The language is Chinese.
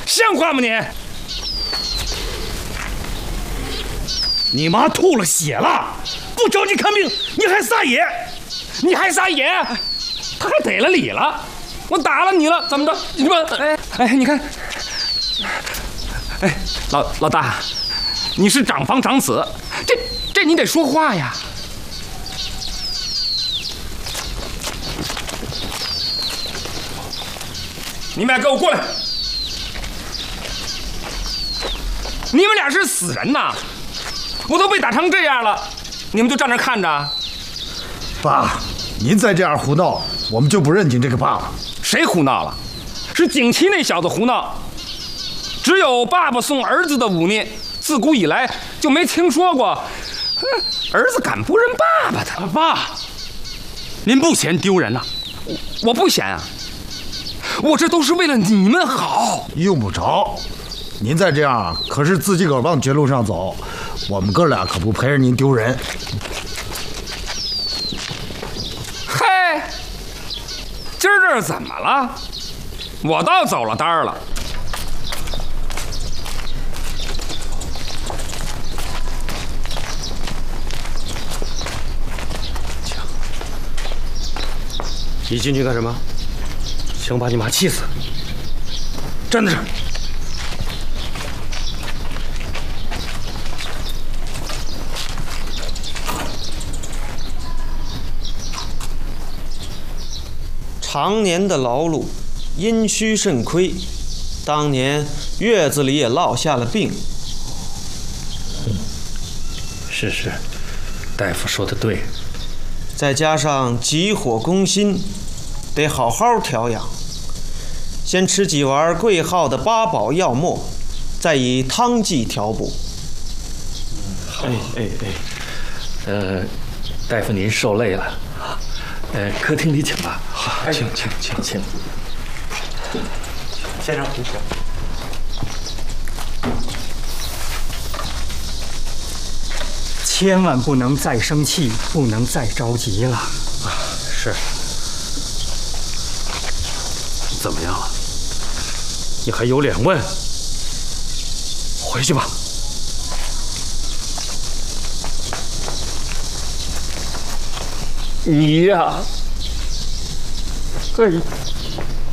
像话吗你？ 你妈吐了血了，不着急看病，你还撒野？ 你还撒野？他还逮了理了，我打了你了，怎么着？你们你看，老大，你是长房长子，这你得说话呀。你们俩给我过来！你们俩是死人呐！我都被打成这样了，你们就站那看着？ 爸，您再这样胡闹，我们就不认定这个爸了。 谁胡闹了？是景琦那小子胡闹。只有爸爸送儿子的忤逆，自古以来就没听说过儿子敢不认爸爸的。 爸，您不嫌丢人呐？ 我不嫌啊，我这都是为了你们好。 用不着，您再这样可是自己个儿往绝路上走，我们哥俩可不陪着您丢人。 嗨，今儿这怎么了？我倒走了单了。 你进去干什么？想把你妈气死！站在这儿。 常年的劳碌，阴虚肾亏，当年月子里也落下了病。 是，大夫说的对。 再加上急火攻心，得好好调养。先吃几丸贵号的八宝药末，再以汤剂调补。 大夫您受累了，客厅里请吧。好，请。先生，您请。 千万不能再生气，不能再着急了。 是。怎么样了？你还有脸问？回去吧。你呀，